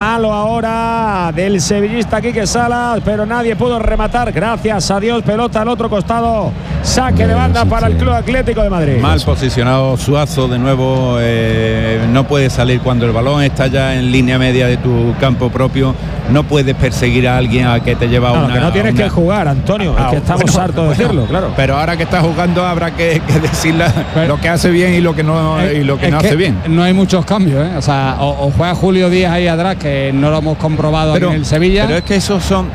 malo ahora del sevillista Quique Salas, pero nadie pudo rematar. Gracias a Dios, pelota al otro costado. Saque de banda para el Club Atlético de Madrid. Mal posicionado Suazo de nuevo. No puede salir cuando el balón está ya en línea media de tu campo propio. No puedes perseguir a alguien a que te lleva una... que no tienes que jugar, Antonio. Es que estamos hartos de decirlo, claro. Pero ahora que está jugando habrá que decirle lo que hace bien y lo que no, hace bien. No hay muchos cambios, ¿eh? O sea, o juega Julio Díaz ahí atrás, que no lo hemos comprobado en el Sevilla. Pero es que esos son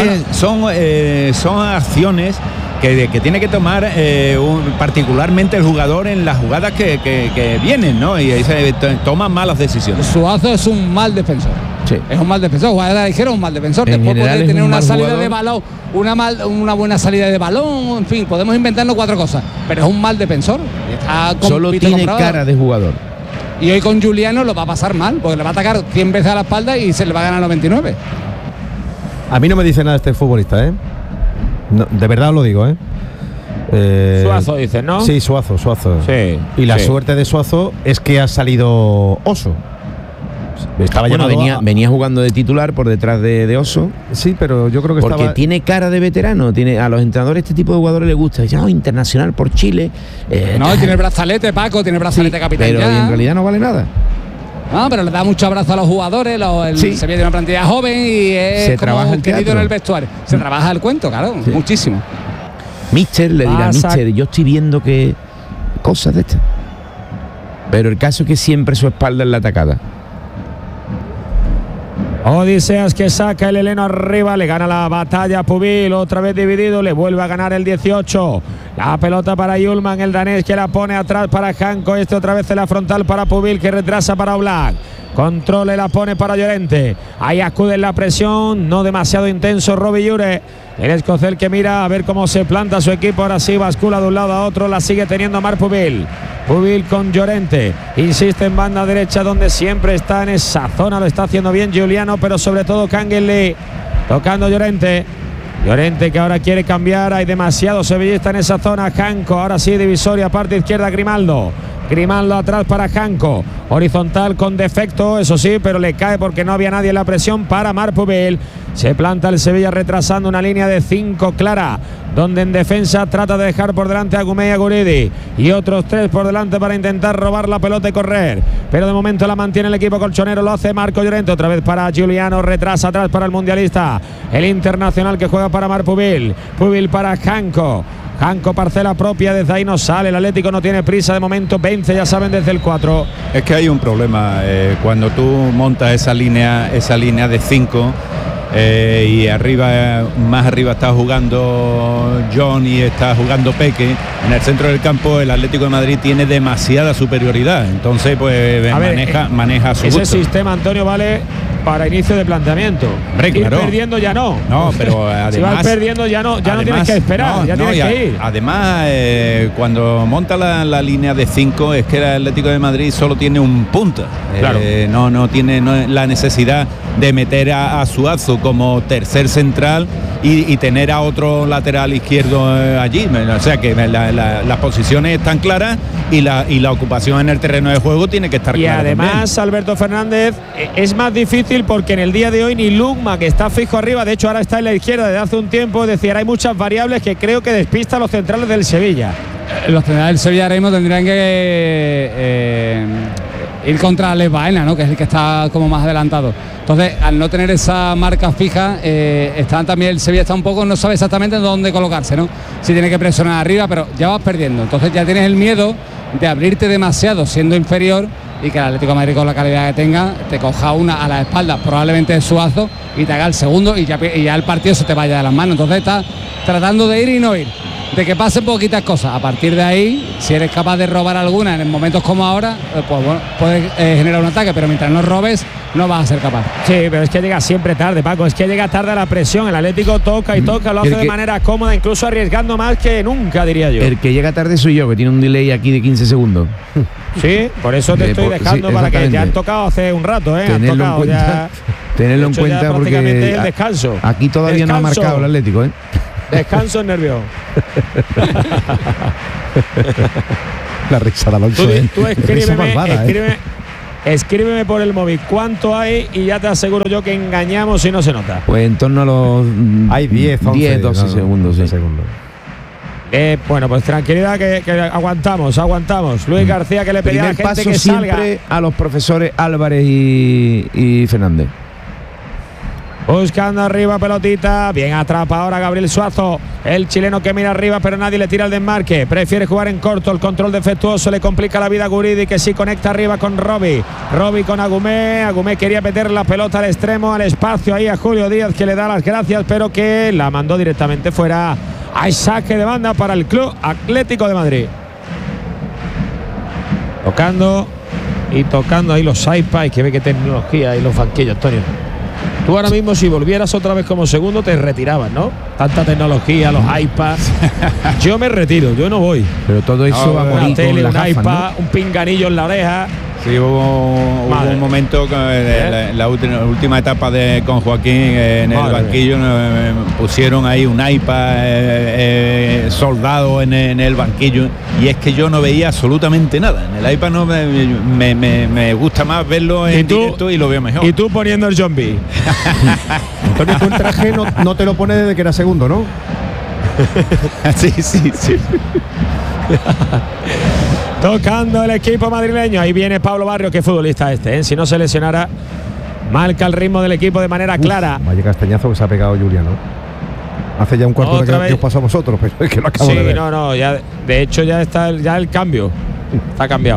acciones que tiene que tomar particularmente el jugador en las jugadas que vienen, ¿no? Y ahí se toman malas decisiones. Suazo es un mal defensor. Sí. Es un mal defensor, jugador ligero, un mal defensor. Después puede tener una salida de balón, una buena salida de balón, en fin, podemos inventarnos 4 cosas, pero es un mal defensor. Solo tiene cara de jugador. Y hoy con Juliano lo va a pasar mal, porque le va a atacar 100 veces a la espalda y se le va a ganar 99. A mí no me dice nada este futbolista, ¿eh? No, de verdad os lo digo, ¿eh? Suazo dice, ¿no? Sí, Suazo. Sí. Y la suerte de Suazo es que ha salido Oso. Venía jugando de titular por detrás de Oso. Sí, pero yo creo que porque tiene cara de veterano. A los entrenadores este tipo de jugadores les gusta. Dicen, internacional por Chile. Tiene el brazalete, Paco, tiene el brazalete capitán. Pero en realidad no vale nada. No, pero le da mucho abrazo a los jugadores. Se viene de una plantilla joven y es trabaja el querido en el vestuario. Se trabaja el cuento, claro, muchísimo. Mister le dirá, Mister, yo estoy viendo que cosas de estas. Pero el caso es que siempre su espalda es la atacada. Odiseas que saca el heleno arriba, le gana la batalla a Pubil, otra vez dividido, le vuelve a ganar el 18. La pelota para Yulman, el danés, que la pone atrás para Janko, otra vez en la frontal para Pubil, que retrasa para Oblak. Controle, la pone para Llorente. Ahí acude en la presión, no demasiado intenso Robbie Llure. El escocés que mira a ver cómo se planta su equipo. Ahora sí bascula de un lado a otro, la sigue teniendo Marc Pubil. Pubil con Llorente, insiste en banda derecha donde siempre está en esa zona, lo está haciendo bien Giuliano, pero sobre todo Canguilí tocando Llorente. Llorente que ahora quiere cambiar, hay demasiado sevillista en esa zona. Janko, ahora sí divisoria, parte izquierda Grimaldo atrás para Janko, horizontal con defecto, eso sí, pero le cae porque no había nadie en la presión para Marc Pubil. Se planta el Sevilla retrasando una línea de 5 clara, donde en defensa trata de dejar por delante a Gumey y a Guridi y otros 3 por delante para intentar robar la pelota y correr, pero de momento la mantiene el equipo colchonero, lo hace Marco Llorente, otra vez para Giuliano, retrasa atrás para el mundialista, el internacional que juega para Marc Pubil, Pubil para Janko, parcela propia, desde ahí no sale, el Atlético no tiene prisa de momento, vence, ya saben, desde el 4. Es que hay un problema, cuando tú montas esa línea de 5 y más arriba está jugando John y está jugando Peque, en el centro del campo el Atlético de Madrid tiene demasiada superioridad, entonces pues maneja su ese gusto. Sistema, Antonio, vale para inicio de planteamiento. Ir perdiendo ya no. No, pero además, si vas perdiendo ya no tienes que esperar, tienes que ir. Además, cuando monta la línea de 5 es que el Atlético de Madrid solo tiene un punta. Claro. No tiene la necesidad de meter a Suazo como tercer central y tener a otro lateral izquierdo allí. O sea que las posiciones están claras y la ocupación en el terreno de juego tiene que estar clara. Y además, también. Alberto Fernández, es más difícil porque en el día de hoy ni Lukman, que está fijo arriba, de hecho ahora está en la izquierda desde hace un tiempo, es decir, hay muchas variables que creo que despistan a los centrales del Sevilla. Los centrales del Sevilla ahora mismo tendrían que ir contra Les Baena, ¿no? Que es el que está como más adelantado. Entonces, al no tener esa marca fija, el Sevilla está un poco, no sabe exactamente dónde colocarse, ¿no? Si tiene que presionar arriba, pero ya vas perdiendo. Entonces ya tienes el miedo de abrirte demasiado siendo inferior y que el Atlético de Madrid, con la calidad que tenga, te coja una a la espalda, probablemente de Suazo, y te haga el segundo y ya el partido se te vaya de las manos. Entonces estás tratando de ir y no ir, de que pasen poquitas cosas. A partir de ahí, si eres capaz de robar alguna en momentos como ahora, pues bueno, puedes generar un ataque, pero mientras no robes, no vas a ser capaz. Sí, pero es que llega siempre tarde, Paco, es que llega tarde a la presión. El Atlético toca y toca, lo hace de manera cómoda, incluso arriesgando más que nunca, diría yo. El que llega tarde soy yo, que tiene un delay aquí de 15 segundos. Sí, por eso te estoy dejando, para que ya han tocado hace un rato, Tenerlo en cuenta porque el descanso. Aquí todavía no ha marcado el Atlético, Descanso en nervio. La risa de Alonso. Tú escríbeme escríbeme por el móvil cuánto hay y ya te aseguro yo que engañamos si no se nota. Pues en torno a los hay 10, 12 segundos. Sí. Bueno, pues tranquilidad que aguantamos. Luis García, que le pedía a la gente que salga. Siempre a los profesores Álvarez y Fernández. Buscando arriba, pelotita. Bien atrapa ahora Gabriel Suazo. El chileno que mira arriba, pero nadie le tira el desmarque. Prefiere jugar en corto. El control defectuoso le complica la vida a Guridi, que sí conecta arriba con Robbie. Robbie con Agumé. Agumé quería meter la pelota al extremo, al espacio, ahí a Julio Díaz, que le da las gracias, pero que la mandó directamente fuera. Hay saque de banda para el Club Atlético de Madrid. Tocando ahí los iPads. Que ve qué tecnología hay los banquillos, Antonio. Tú ahora mismo, si volvieras otra vez como segundo, te retirabas, ¿no? Tanta tecnología, los iPads. Yo me retiro, yo no voy. Pero todo eso va a morir una tele, con un las iPad, gafas, ¿no? un pinganillo en la oreja. Sí, hubo un momento que la última etapa con Joaquín en el banquillo pusieron ahí un iPad soldado en el banquillo, y es que yo no veía absolutamente nada. En el iPad no me gusta más verlo en directo y lo veo mejor. Y tú poniendo el John B. Antonio, tú el traje no te lo pones desde que era segundo, ¿no? sí. Tocando el equipo madrileño. Ahí viene Pablo Barrios, que futbolista este, ¿eh? Si no se lesionara, marca el ritmo del equipo de manera clara. Vaya castañazo que se ha pegado Juliano. Hace ya un cuarto de hora que os pasó a vosotros, pero es que lo acabo de ver. No, ya, de hecho ya está el cambio. Está cambiado.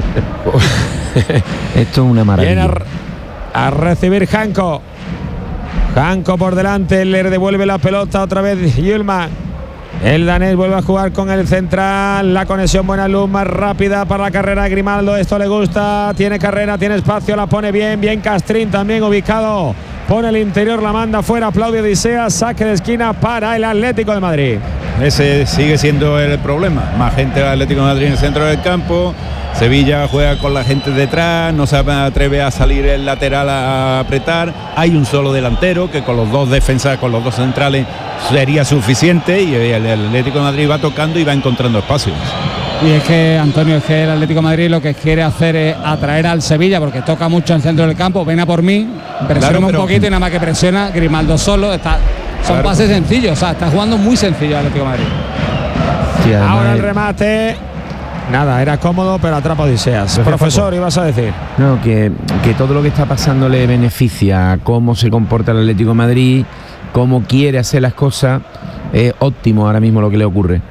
Esto es una maravilla. Viene a recibir Janko. Janko por delante, le devuelve la pelota otra vez Yulman. El danés vuelve a jugar con el central. La conexión buena luz, más rápida para la carrera de Grimaldo. Esto le gusta. Tiene carrera, tiene espacio, la pone bien. Bien Castrín también ubicado. Pone el interior, la manda fuera. Aplaude Odisea. Saque de esquina para el Atlético de Madrid. Ese sigue siendo el problema. Más gente del Atlético de Madrid en el centro del campo. Sevilla juega con la gente detrás, no se atreve a salir el lateral a apretar. Hay un solo delantero que con los dos defensas, con los dos centrales sería suficiente, y el Atlético de Madrid va tocando y va encontrando espacios. Y es que, Antonio, es que el Atlético de Madrid lo que quiere hacer es atraer al Sevilla, porque toca mucho en el centro del campo. Ven a por mí, presiona un poquito y nada más que presiona Grimaldo solo. Son pases sencillos, o sea, está jugando muy sencillo el Atlético de Madrid. Sí, ahora el remate. Nada, era cómodo, pero atrapa Odiseas. Profesor, ibas a decir. No, que todo lo que está pasando le beneficia a cómo se comporta el Atlético de Madrid, cómo quiere hacer las cosas. Es óptimo ahora mismo lo que le ocurre.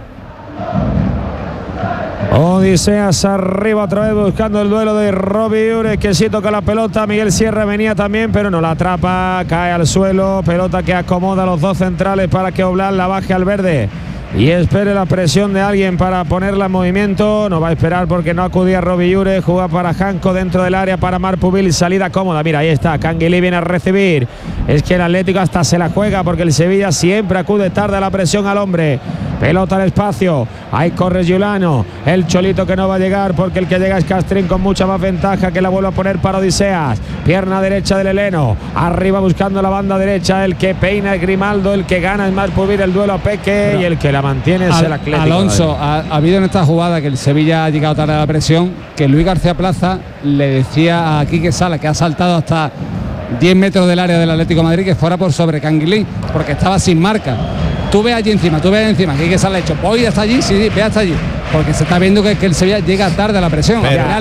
Odiseas arriba otra vez buscando el duelo de Robbie Ures, que sí toca la pelota. Miguel Sierra venía también, pero no la atrapa, cae al suelo. Pelota que acomoda a los dos centrales para que Oblak la baje al verde y espere la presión de alguien para ponerla en movimiento. No va a esperar porque no acudía Robbie Ures. Juega para Janko dentro del área para Marpubil. Salida cómoda. Mira, ahí está. Canguilí viene a recibir. Es que el Atlético hasta se la juega porque el Sevilla siempre acude tarde a la presión al hombre. Pelota al espacio. Ahí corre Giuliano. El Cholito que no va a llegar porque el que llega es Castrín con mucha más ventaja, que la vuelve a poner para Odiseas. Pierna derecha del heleno. Arriba buscando la banda derecha. El que peina es Grimaldo. El que gana es Marpubil el duelo a Peque. Y el que la mantiene es el Atlético. Alonso, ha habido en esta jugada que el Sevilla ha llegado tarde a la presión, que Luis García Plaza le decía a Quique Sala, que ha saltado hasta 10 metros del área del Atlético de Madrid, que fuera por sobre Canguilí, porque estaba sin marca. Tú ve allí encima, Quique Sala ha hecho, voy hasta allí, sí, ve hasta allí, porque se está viendo que el Sevilla llega tarde a la presión.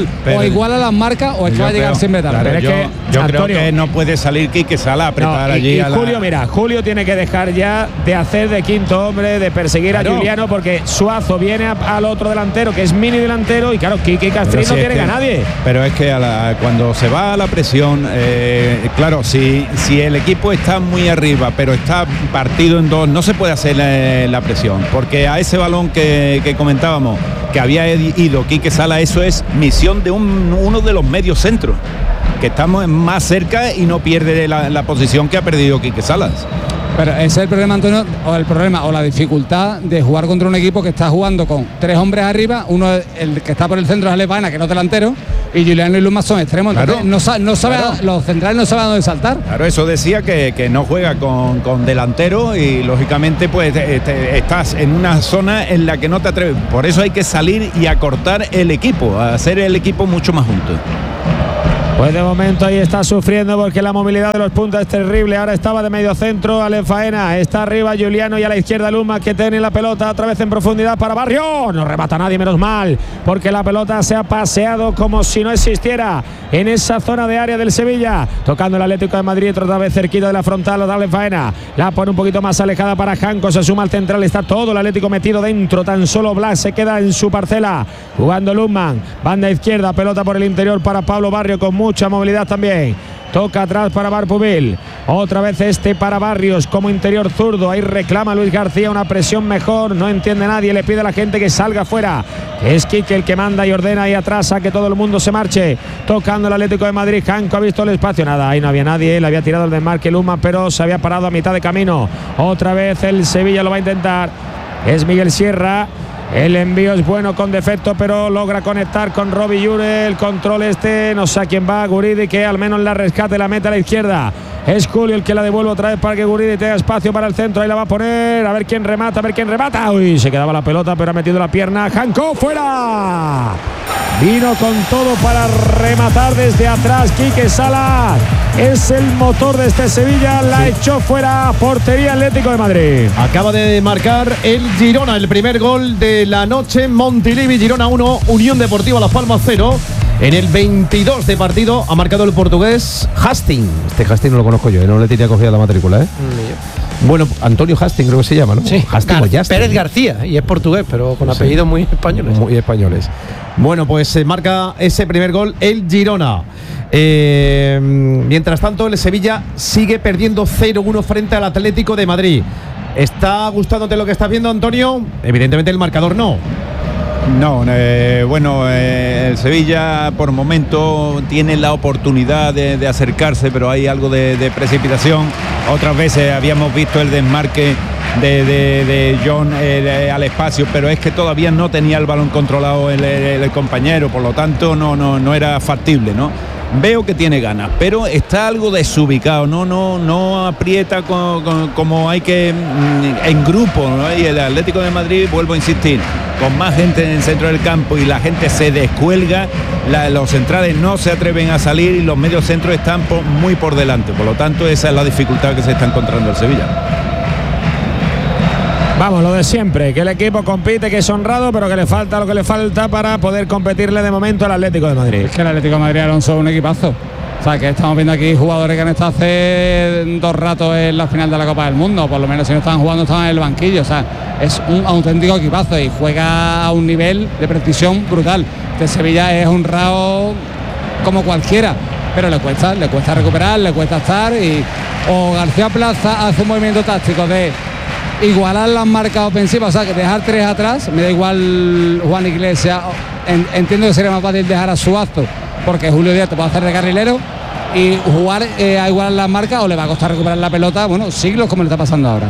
O igual a las marcas o es que va a llegar siempre tarde. Yo creo que no puede salir Quique Sala a apretar allí. Y Julio, mira, Julio tiene que dejar ya de hacer de quinto hombre, de perseguir a Giuliano, porque Suazo viene al otro delantero, que es mini delantero, y claro, Quique Castrín no tiene que a nadie. Pero es que cuando se va a la presión, claro, si el equipo está muy arriba, pero está partido en dos, no se puede hacer la presión, porque a ese balón que comentábamos, que había ido Quique Sala, eso es misión de uno de los medios centros, que estamos más cerca y no pierde la posición que ha perdido Quique Salas. Pero ese es el problema, Antonio, o la dificultad de jugar contra un equipo que está jugando con tres hombres arriba. Uno, el que está por el centro, es Alevana, que no es delantero, y Giuliano y Luma son extremos. Claro, entonces no sabe, claro. Los centrales no saben dónde saltar. Claro, eso decía que no juega con delantero, y lógicamente pues estás en una zona en la que no te atreves. Por eso hay que salir y acortar el equipo, a hacer el equipo mucho más junto. Pues de momento ahí está sufriendo porque la movilidad de los puntas es terrible. Ahora estaba de medio centro Ale Faena, está arriba Juliano y a la izquierda Luma, que tiene la pelota otra vez en profundidad para Barrio. No remata nadie, menos mal, porque la pelota se ha paseado como si no existiera en esa zona de área del Sevilla. Tocando el Atlético de Madrid otra vez cerquita de la frontal de Ale Faena. La pone un poquito más alejada para Janko, se suma al central, está todo el Atlético metido dentro. Tan solo Blas se queda en su parcela. Jugando Luma, banda izquierda, pelota por el interior para Pablo Barrio con mucha movilidad también. Toca atrás para Barpubil. Otra vez para Barrios como interior zurdo. Ahí reclama Luis García una presión mejor. No entiende nadie. Le pide a la gente que salga fuera. Es Quique el que manda y ordena ahí atrás a que todo el mundo se marche. Tocando el Atlético de Madrid. Janko ha visto el espacio. Nada, ahí no había nadie. Le había tirado el desmarque Luma, pero se había parado a mitad de camino. Otra vez el Sevilla lo va a intentar. Es Miguel Sierra. El envío es bueno con defecto, pero logra conectar con Robbie Llure. El control no sé a quién va. Guridi, que al menos la rescate, la mete a la izquierda. Es Julio el que la devuelve otra vez para que Guridi tenga espacio para el centro. Ahí la va a poner. A ver quién remata, a ver quién remata. Uy, se quedaba la pelota, pero ha metido la pierna. Janko, fuera. Vino con todo para rematar desde atrás. Quique Salas es el motor de este Sevilla. La echó fuera. Portería Atlético de Madrid. Acaba de marcar el Girona, el primer gol de la noche. Montilivi, Girona 1, Unión Deportiva Las Palmas 0. En el 22 de partido ha marcado el portugués Hastings. Este Hastings no lo conozco yo, no le tenía cogida la matrícula, ¿eh? Bueno, Antonio Hastings creo que se llama, ¿no? Sí, Pérez García, y es portugués, pero con apellidos muy españoles. Muy españoles. Bueno, pues se marca ese primer gol el Girona. Mientras tanto, el Sevilla sigue perdiendo 0-1 frente al Atlético de Madrid. ¿Está gustándote lo que estás viendo, Antonio? Evidentemente el marcador no. No, el Sevilla por momento tiene la oportunidad de acercarse, pero hay algo de precipitación. Otras veces habíamos visto el desmarque de John al espacio, pero es que todavía no tenía el balón controlado el compañero, por lo tanto no era factible, ¿no? Veo que tiene ganas, pero está algo desubicado, no aprieta como hay que en grupo, ¿no? Y el Atlético de Madrid, vuelvo a insistir, con más gente en el centro del campo y la gente se descuelga, los centrales no se atreven a salir y los medios centros están muy por delante, por lo tanto esa es la dificultad que se está encontrando el Sevilla. Vamos, lo de siempre, que el equipo compite, que es honrado, pero que le falta lo que le falta para poder competirle de momento al Atlético de Madrid. Es que el Atlético de Madrid, Alonso, es un equipazo. O sea, que estamos viendo aquí jugadores que han estado hace 2 ratos en la final de la Copa del Mundo, por lo menos si no estaban jugando estaban en el banquillo. O sea, es un auténtico equipazo y juega a un nivel de precisión brutal. Este Sevilla es honrado como cualquiera, pero le cuesta recuperar, le cuesta estar o García Plaza hace un movimiento táctico de igualar las marcas ofensivas, o sea, que dejar 3 atrás, me da igual Juan Iglesias, entiendo que sería más fácil dejar a Suazo, porque Julio Díaz te puede hacer de carrilero y jugar a igualar las marcas, o le va a costar recuperar la pelota, bueno, siglos como le está pasando ahora.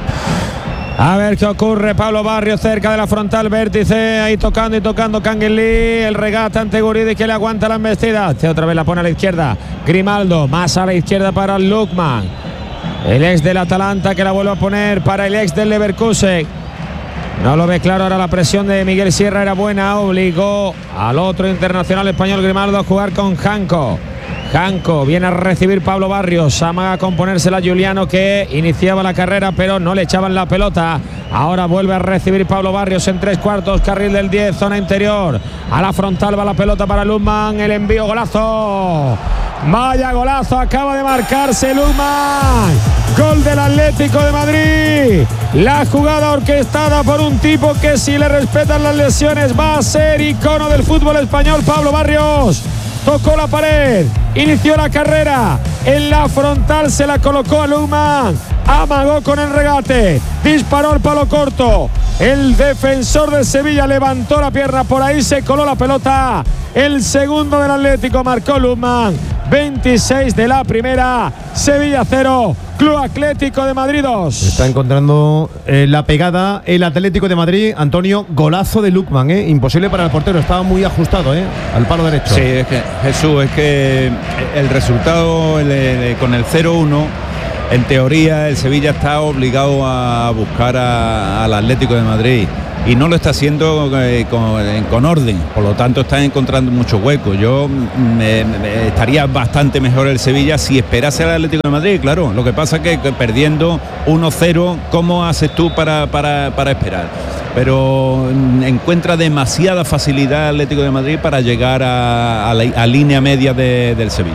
A ver qué ocurre. Pablo Barrio cerca de la frontal, vértice, ahí tocando Canguilí, el regate ante Guridi que le aguanta la embestida, otra vez la pone a la izquierda, Grimaldo, más a la izquierda para Lukman, el ex del Atalanta que la vuelve a poner para el ex del Leverkusen. No lo ve claro ahora, la presión de Miguel Sierra era buena, obligó al otro internacional español Grimaldo a jugar con Janko. Janko viene a recibir Pablo Barrios, amaga a componérsela Juliano, que iniciaba la carrera pero no le echaban la pelota. Ahora vuelve a recibir Pablo Barrios en 3/4, carril del 10, zona interior. A la frontal va la pelota para Lukman, el envío, golazo. Vaya golazo, acaba de marcarse Lukman. Gol del Atlético de Madrid. La jugada orquestada por un tipo que, si le respetan las lesiones, va a ser icono del fútbol español. Pablo Barrios tocó la pared, inició la carrera, en la frontal se la colocó a Lukman, amagó con el regate, disparó al palo corto, el defensor de Sevilla levantó la pierna, por ahí se coló la pelota, el segundo del Atlético marcó Lukman. 26 de la primera, Sevilla 0, Club Atlético de Madrid 2. Está encontrando la pegada el Atlético de Madrid. Antonio, golazo de Lukman, imposible para el portero, estaba muy ajustado al palo derecho. Sí, es que Jesús, es que el resultado con el 0-1, en teoría el Sevilla está obligado a buscar al Atlético de Madrid. y no lo está haciendo con orden, por lo tanto está encontrando muchos huecos. Yo estaría bastante mejor el Sevilla si esperase al Atlético de Madrid, claro. Lo que pasa es que perdiendo 1-0, ¿cómo haces tú para esperar? Pero encuentra demasiada facilidad el Atlético de Madrid para llegar a línea media del Sevilla.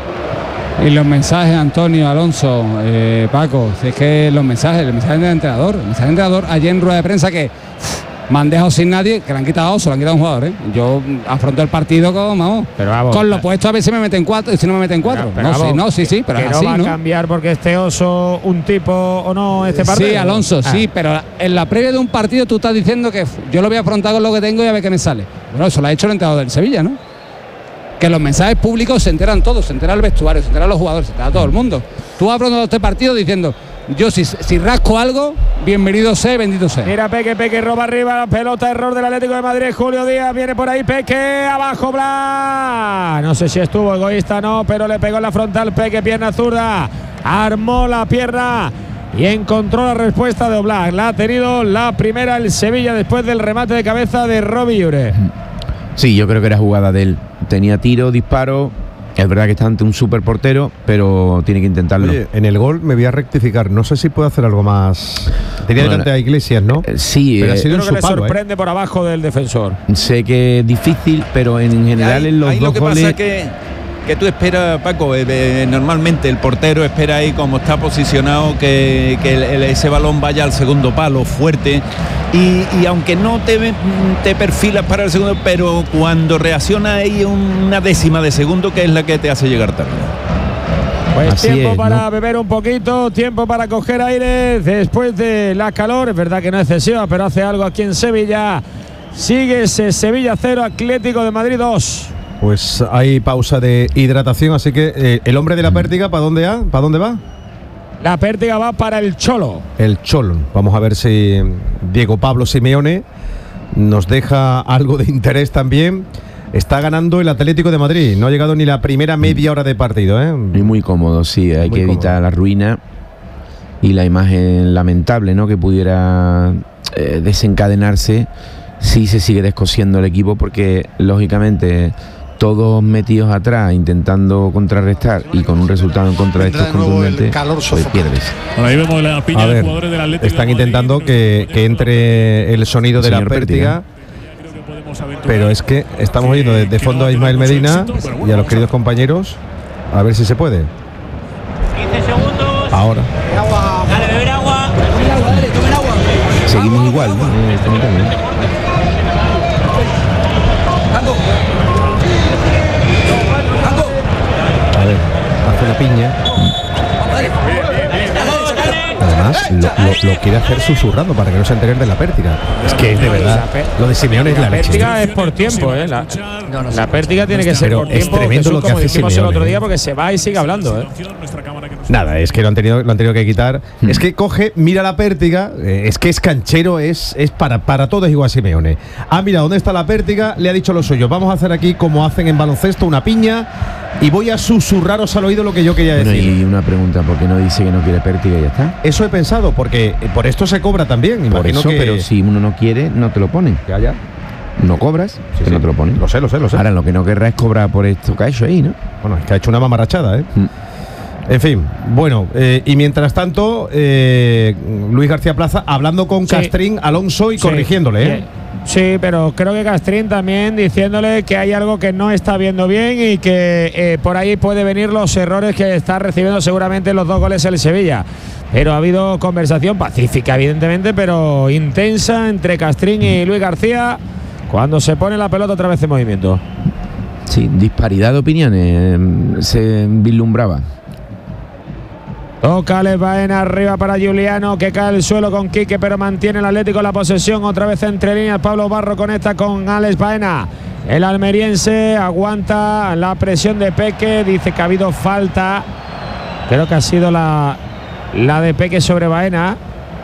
Y los mensajes, Antonio, Alonso, Paco, es que el mensaje del entrenador, ayer en rueda de prensa que me han dejado sin nadie, que le han quitado, se lo han quitado un jugador, ¿eh? Yo afronto el partido con lo puesto a ver si me meten 4 y si no me meten 4. Pero sí, pero que así, no va a cambiar porque este Oso un tipo o no este partido. Sí, Alonso, sí, pero en la previa de un partido tú estás diciendo que yo lo voy a afrontar con lo que tengo y a ver qué me sale. Bueno, eso lo ha hecho el entrenador del Sevilla, ¿no? Que los mensajes públicos se enteran todos, se entera el vestuario, se enteran los jugadores, se entera todo el mundo. Tú has afrontado este partido diciendo, yo si rasco algo, bienvenido sea, bendito sea. Mira Peque roba arriba la pelota, error del Atlético de Madrid. Julio Díaz viene por ahí, Peque, abajo Blas. No sé si estuvo egoísta, no, pero le pegó en la frontal Peque, pierna zurda, armó la pierna y encontró la respuesta de Oblak. La ha tenido la primera el Sevilla después del remate de cabeza de Robbie Ure. Sí, yo creo que era jugada de él. Tenía tiro, disparo. Es verdad que está ante un super portero, pero tiene que intentarlo. Oye, en el gol me voy a rectificar. No sé si puede hacer algo más. Tenía delante a Iglesias, ¿no? Sí, pero ha sido creo que le sorprende por abajo del defensor. Sé que es difícil, pero en general en los dos lo que goles. Pasa que tú esperas, Paco, normalmente el portero espera ahí como está posicionado que ese balón vaya al segundo palo fuerte y aunque no te perfilas para el segundo, pero cuando reacciona ahí una décima de segundo que es la que te hace llegar tarde. Pues así tiempo para beber un poquito, tiempo para coger aire después de la calor. Es verdad que no es excesiva, pero hace algo aquí en Sevilla. Sigue ese Sevilla 0, Atlético de Madrid 2. Pues hay pausa de hidratación, así que el hombre de la pértiga, ¿para dónde va? La pértiga va para el Cholo. El Cholo. Vamos a ver si Diego Pablo Simeone nos deja algo de interés también. Está ganando el Atlético de Madrid. No ha llegado ni la primera media hora de partido, ¿eh? Y muy cómodo, sí. Hay que evitar la ruina y la imagen lamentable, ¿no? Que pudiera desencadenarse si se sigue descosiendo el equipo, porque lógicamente todos metidos atrás intentando contrarrestar y con un resultado en contra de estos contundentes, pues pierdes. Bueno, ahí vemos la piña de jugadores del Atlético. Están intentando que entre el sonido de la pértiga, pero es que estamos oyendo de fondo a Ismael Medina y a los queridos compañeros, a ver si se puede. 15 segundos. Ahora. Dale, beber agua. Dale, tomen agua. Seguimos igual, ¿no? A ver, hace la piña. Además, lo quiere hacer susurrando para que no se enteren de la pértiga. Es que de verdad, lo de Simeone es la leche. La pértiga es por tiempo, ¿eh? La pértiga tiene que ser por tiempo. Es tremendo lo que hace dijimos Simeone, el otro día, porque se va y sigue hablando, ¿eh? Nada, es que lo han tenido que quitar. Es que coge, mira la pértiga, es que es canchero, es para todo es igual Simeone. Mira dónde está la pértiga, le ha dicho lo suyo. Vamos a hacer aquí como hacen en baloncesto, una piña, y voy a susurraros al oído lo que yo quería decir. Y una pregunta, ¿por qué no dice que no quiere pértiga y ya está? Eso he pensado, porque por esto se cobra también. Por imagino eso, que... pero si uno no quiere, no te lo ponen. Ya. No cobras, que no te lo ponen. Lo sé. Ahora lo que no querrá es cobrar por esto que ha hecho ahí, ¿no? Bueno, es que ha hecho una mamarrachada, ¿eh? En fin, bueno, y mientras tanto, Luis García Plaza hablando con Castrín, Alonso y corrigiéndole, ¿eh? Sí, pero creo que Castrín también diciéndole que hay algo que no está viendo bien y que por ahí puede venir los errores que está recibiendo seguramente los 2 goles el Sevilla. Pero ha habido conversación pacífica, evidentemente, pero intensa entre Castrín y Luis García cuando se pone la pelota otra vez en movimiento. Sí, disparidad de opiniones se vislumbraba. Toca Alex Baena arriba para Juliano, que cae al suelo con Quique, pero mantiene el Atlético la posesión. Otra vez entre líneas, Pablo Barro conecta con Alex Baena. El almeriense aguanta la presión de Peque, dice que ha habido falta. Creo que ha sido la de Peque sobre Baena.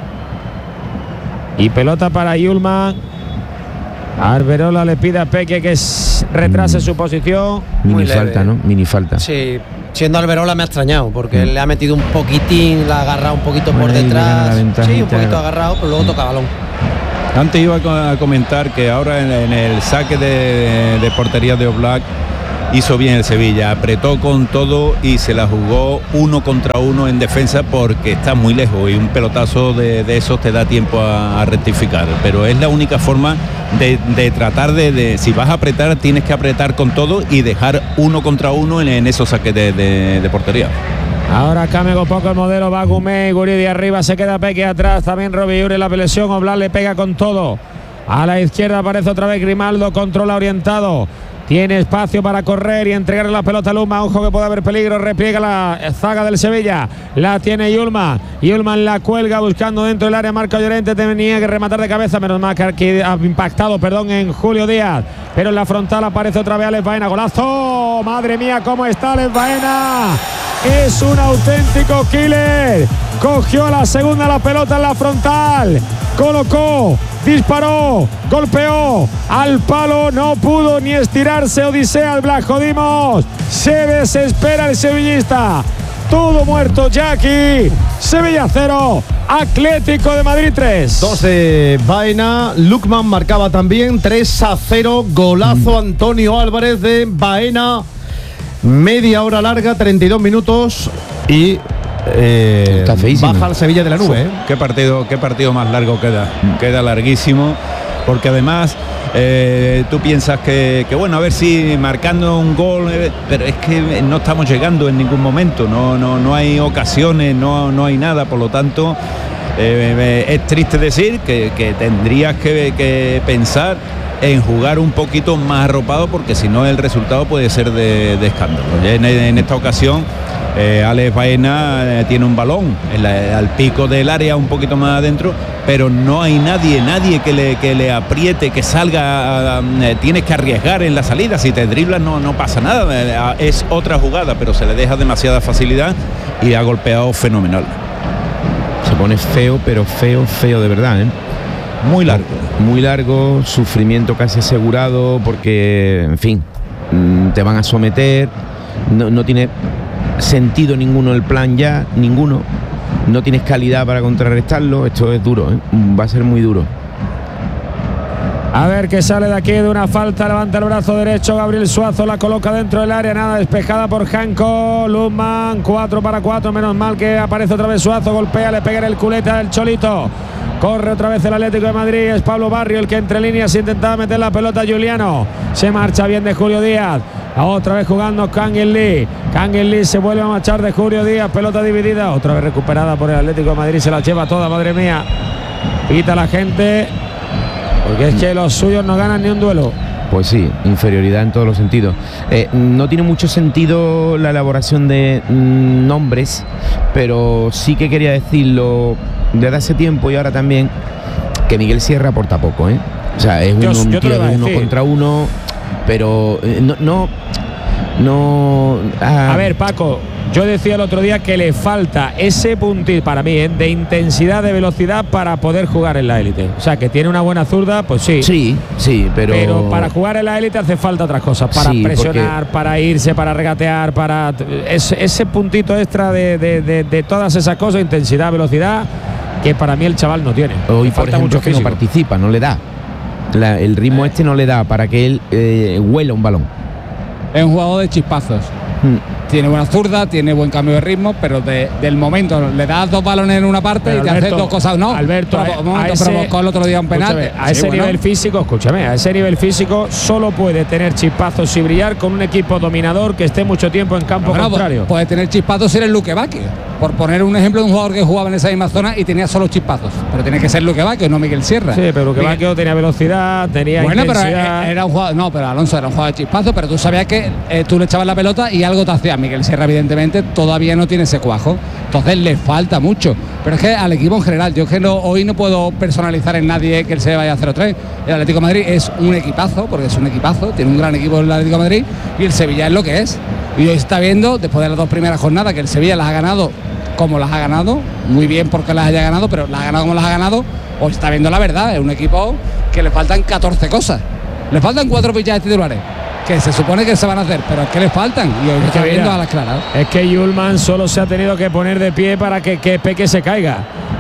Y pelota para Yulman. Arberola le pide a Peque que retrase su posición. Mini falta, ¿no? Mini falta. Sí, siendo Arberola me ha extrañado porque le ha metido un poquitín, la ha agarrado un poquito por detrás. Sí, un poquito agarrado, pero luego toca balón. Antes iba a comentar que ahora en el saque de portería de Oblak hizo bien el Sevilla, apretó con todo y se la jugó 1 contra 1 en defensa porque está muy lejos y un pelotazo de esos te da tiempo a rectificar, pero es la única forma de tratar de si vas a apretar tienes que apretar con todo y dejar 1 contra 1 en esos saques de portería. Ahora cambia un poco el modelo, va Gumé, Guridi arriba, se queda Peque atrás, también Robiure la pelesión, Oblak le pega con todo. A la izquierda aparece otra vez Grimaldo, controla orientado. Tiene espacio para correr y entregarle la pelota a Luma. Ojo que puede haber peligro. Repliega la zaga del Sevilla. La tiene Yulman. Yulman la cuelga buscando dentro del área. Marca Llorente. Tenía que rematar de cabeza. Menos mal que ha impactado, en Julio Díaz. Pero en la frontal aparece otra vez Alex Baena. ¡Golazo! ¡Madre mía, cómo está Alex Baena! Es un auténtico killer. Cogió a la segunda la pelota en la frontal. Colocó, disparó, golpeó al palo, no pudo ni estirarse. Odisea al Blas Jodimos. Se desespera el sevillista. Todo muerto ya aquí. Sevilla 0, Atlético de Madrid 3. 2 de Baena. Lukman marcaba también 3-0. Golazo Antonio Álvarez de Baena. Media hora larga, 32 minutos y baja al Sevilla de la nube. Qué partido más largo queda larguísimo, porque además tú piensas que bueno, a ver si marcando un gol, pero es que no estamos llegando en ningún momento, no hay ocasiones, no hay nada, por lo tanto es triste decir que tendrías que pensar en jugar un poquito más arropado, porque si no el resultado puede ser de escándalo. En esta ocasión Alex Baena tiene un balón al pico del área, un poquito más adentro, pero no hay nadie que le apriete, que salga. Tienes que arriesgar en la salida. Si te driblas no pasa nada, es otra jugada, pero se le deja demasiada facilidad y ha golpeado fenomenal. Se pone feo, pero feo de verdad, ¿eh? Muy largo, sufrimiento casi asegurado, porque, en fin, te van a someter, no tiene sentido ninguno el plan ya, ninguno, no tienes calidad para contrarrestarlo. Esto es duro, ¿eh? Va a ser muy duro. A ver qué sale de aquí de una falta, levanta el brazo derecho Gabriel Suazo, la coloca dentro del área, nada, despejada por Janko. Luzman, 4 para 4, menos mal que aparece otra vez Suazo, golpea, le pega en el culete al Cholito. Corre otra vez el Atlético de Madrid, es Pablo Barrio el que entre líneas intentaba meter la pelota a Juliano. Se marcha bien de Julio Díaz. Otra vez jugando Kangin Lee. Kangin Lee se vuelve a marchar de Julio Díaz, pelota dividida, otra vez recuperada por el Atlético de Madrid, se la lleva toda, madre mía. Pita la gente, porque es que los suyos no ganan ni un duelo. Pues sí, inferioridad en todos los sentidos. No tiene mucho sentido la elaboración de nombres, pero sí que quería decirlo desde hace tiempo y ahora también, que Miguel Sierra aporta poco, ¿eh? O sea, es un tío de 1 contra 1, pero A ver, Paco, yo decía el otro día que le falta ese puntito para mí, de intensidad, de velocidad para poder jugar en la élite. O sea, que tiene una buena zurda, pues sí. Sí, pero para jugar en la élite hace falta otras cosas, para presionar, para irse, para regatear, para ese puntito extra de todas esas cosas, intensidad, velocidad, que para mí el chaval no tiene. Hoy, por ejemplo, que no participa, no le da. El ritmo no le da para que él huela un balón. Es un jugador de chispazos. Tiene buena zurda, tiene buen cambio de ritmo, pero del momento le das 2 balones en una parte, pero y te hace 2 cosas. No, Alberto, provocó el otro día un penalti. A ese nivel físico, a ese nivel físico solo puede tener chispazos y brillar con un equipo dominador que esté mucho tiempo en campo contrario. Puede tener chispazos si eres Luque Vázquez, por poner un ejemplo de un jugador que jugaba en esa misma zona y tenía solo chispazos, pero tiene que ser Luque Vázquez, no Miguel Sierra. Sí, pero Luque Vázquez tenía velocidad, tenía intensidad. Pero era un jugador, no, pero Alonso era un jugador de chispazos, pero tú sabías que tú le echabas la pelota y algo te hacía. Miguel Sierra evidentemente todavía no tiene ese cuajo, entonces le falta mucho, pero es que al equipo en general, yo es que hoy no puedo personalizar en nadie que él se vaya a 0-3. El Atlético de Madrid es un equipazo, porque es un equipazo, tiene un gran equipo el Atlético de Madrid, y el Sevilla es lo que es, y hoy está viendo, después de las 2 primeras jornadas, que el Sevilla las ha ganado como las ha ganado, muy bien porque las haya ganado, pero las ha ganado como las ha ganado. Hoy está viendo la verdad, es un equipo que le faltan 14 cosas, le faltan 4 fichajes titulares que se supone que se van a hacer, pero es que les faltan, y hoy está viendo a las claras. Es que Yulman solo se ha tenido que poner de pie para que Peque se caiga.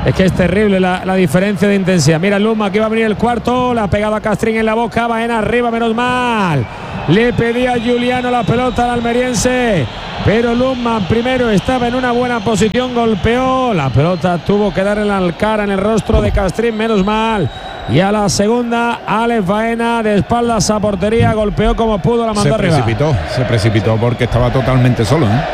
Es que es terrible la diferencia de intensidad. Mira Luma, aquí va a venir el cuarto. La ha pegado a Castrín en la boca. Baena arriba, menos mal. Le pedía a Juliano la pelota al almeriense. Pero Lundman primero estaba en una buena posición. Golpeó. La pelota tuvo que dar en la cara en el rostro de Castrín, menos mal. Y a la segunda, Alex Baena de espaldas a portería. Golpeó como pudo, la mandó arriba. Se precipitó porque estaba totalmente solo, ¿eh?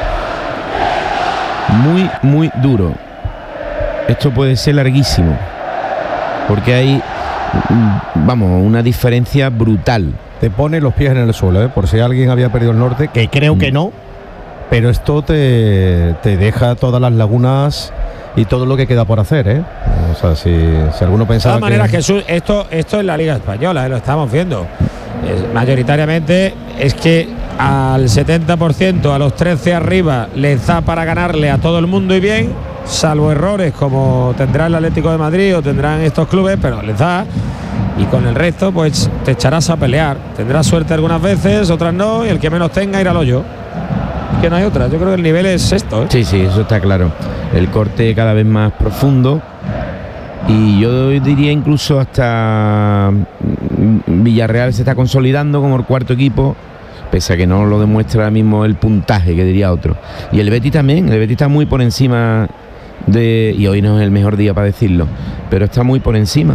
Muy, muy duro. Esto puede ser larguísimo, porque hay, vamos, una diferencia brutal. Te pone los pies en el suelo, por si alguien había perdido el norte, que creo que no, pero esto te deja todas las lagunas y todo lo que queda por hacer, O sea, si alguno pensaba. De todas maneras, Jesús, esto es la Liga Española, lo estamos viendo. Mayoritariamente es que al 70%, a los 13 arriba, les da para ganarle a todo el mundo y bien, salvo errores como tendrá el Atlético de Madrid o tendrán estos clubes, pero les da. Y con el resto, pues te echarás a pelear. Tendrás suerte algunas veces, otras no, y el que menos tenga irá al hoyo. Es que no hay otra. Yo creo que el nivel es esto, Sí, eso está claro. El corte cada vez más profundo. Y yo diría incluso hasta Villarreal se está consolidando como el cuarto equipo, pese a que no lo demuestra ahora mismo el puntaje, que diría otro. Y el Betis también. El Betis está muy por encima de... Y hoy no es el mejor día para decirlo, pero está muy por encima.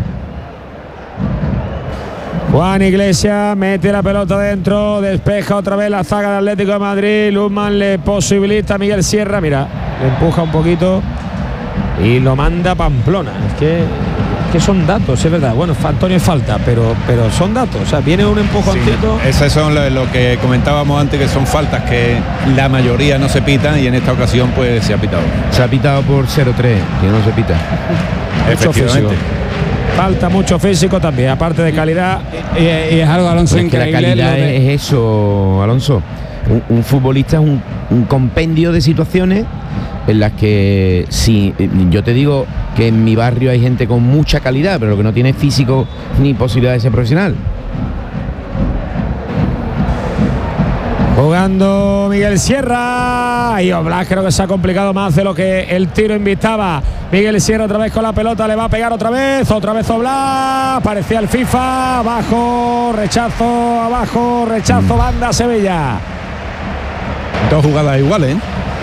Juan Iglesias mete la pelota dentro, despeja otra vez la zaga del Atlético de Madrid. Lundman le posibilita a Miguel Sierra, mira, le empuja un poquito y lo manda a Pamplona. Es que son datos, es verdad. Bueno, Antonio es falta, pero son datos. O sea, viene un empujoncito. Sí, esas son lo que comentábamos antes, que son faltas que la mayoría no se pitan, y en esta ocasión pues se ha pitado. Se ha pitado por 0-3, que no se pita. Efectivamente. Falta mucho físico también, aparte de calidad. Y es algo, Alonso, es que la calidad es eso, Alonso. Un futbolista es un compendio de situaciones en las que, sí, yo te digo que en mi barrio hay gente con mucha calidad, pero lo que no tiene físico ni posibilidad de ser profesional. Jugando Miguel Sierra y Oblak creo que se ha complicado más de lo que el tiro invitaba. Miguel Sierra otra vez con la pelota, le va a pegar otra vez Oblak, parecía el FIFA, abajo, rechazo, banda Sevilla. Dos jugadas iguales,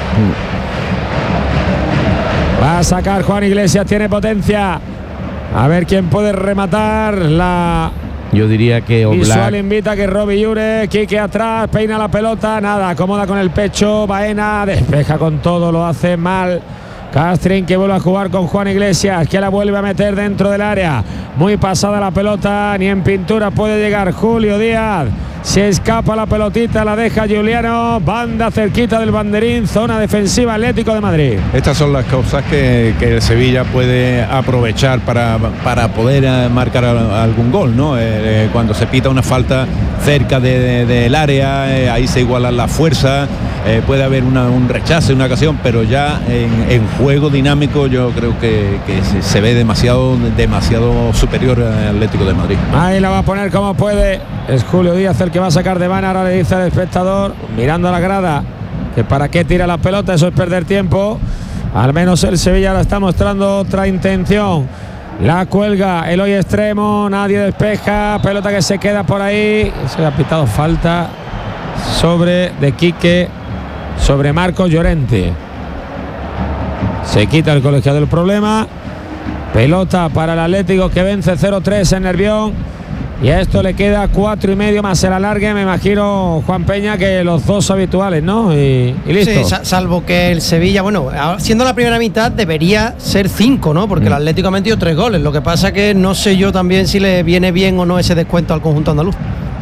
Va a sacar Juan Iglesias, tiene potencia. A ver quién puede rematar la... Yo diría que Oblak. Visual invita a que Robbie Llure, Quique atrás, peina la pelota, nada, acomoda con el pecho, Baena, despeja con todo, lo hace mal. Castrín, que vuelve a jugar con Juan Iglesias, que la vuelve a meter dentro del área. Muy pasada la pelota, ni en pintura puede llegar Julio Díaz. Se escapa la pelotita, la deja Juliano, banda cerquita del banderín, zona defensiva Atlético de Madrid. Estas son las cosas que el Sevilla puede aprovechar para poder marcar algún gol, ¿no? Cuando se pita una falta cerca del área, ahí se igualan las fuerzas, puede haber un rechazo en una ocasión, pero ya en juego dinámico yo creo que se ve demasiado superior al Atlético de Madrid. Ahí la va a poner como puede, es Julio Díaz el que va a sacar de Baena. Ahora le dice al espectador, mirando a la grada, que para qué tira la pelota, eso es perder tiempo. Al menos el Sevilla la está mostrando otra intención. La cuelga Eloy Extremo, nadie despeja, pelota que se queda por ahí. Se ha pitado falta de Quique sobre Marcos Llorente. Se quita el colegiado del problema. Pelota para el Atlético, que vence 0-3 en Nervión. Y a esto le queda 4,5 más el alargue. Me imagino, Juan Peña, que los dos habituales, ¿no? Y listo. Sí, salvo que el Sevilla, bueno, siendo la primera mitad debería ser 5, ¿no? Porque el Atlético ha metido 3 goles. Lo que pasa que no sé yo también si le viene bien o no ese descuento al conjunto andaluz.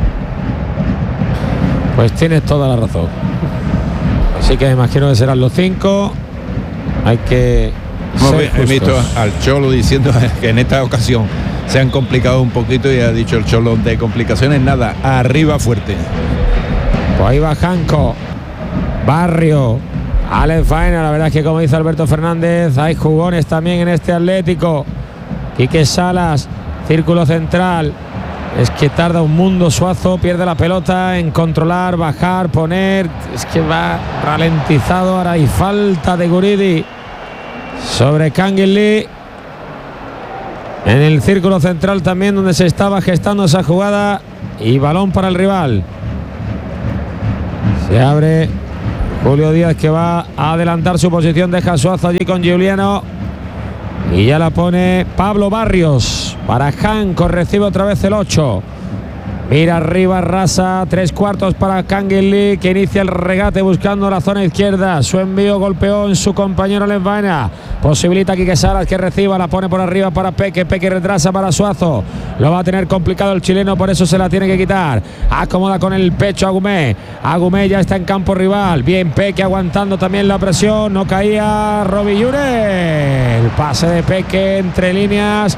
Pues tienes toda la razón. Así que me imagino que serán los 5. Hay que... He visto al Cholo diciendo que en esta ocasión se han complicado un poquito, y ha dicho el Cholo, de complicaciones nada, arriba fuerte. Pues ahí va Janco, Barrio, Alex Baena. La verdad es que, como dice Alberto Fernández, hay jugones también en este Atlético. Quique Salas, círculo central. Es que tarda un mundo Suazo, pierde la pelota en controlar, bajar, poner. Es que va ralentizado. Ahora hay falta de Guridi sobre Canguilí. en el círculo central también, donde se estaba gestando esa jugada, y balón para el rival. Se abre Julio Díaz, que va a adelantar su posición, deja Suazo allí con Giuliano y ya la pone Pablo Barrios para Janko. Recibe otra vez el 8. Mira arriba, rasa, 3/4 para Kangin Lee, que inicia el regate buscando la zona izquierda. Su envío golpeó en su compañero Lesbaena. Posibilita Quique Salas que reciba, la pone por arriba para Peque. Peque retrasa para Suazo. Lo va a tener complicado el chileno, por eso se la tiene que quitar. Acomoda con el pecho Agumé. Agumé ya está en campo rival. Bien Peque aguantando también la presión. No caía Robillure. El pase de Peque entre líneas.